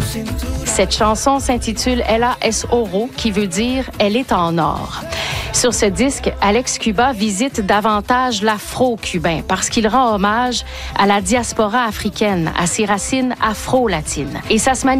Cette chanson s'intitule Ella es oro, qui veut dire « Elle est en or ». Sur ce disque, Alex Cuba visite davantage l'afro-cubain parce qu'il rend hommage à la diaspora africaine, à ses racines afro-latines. Et ça se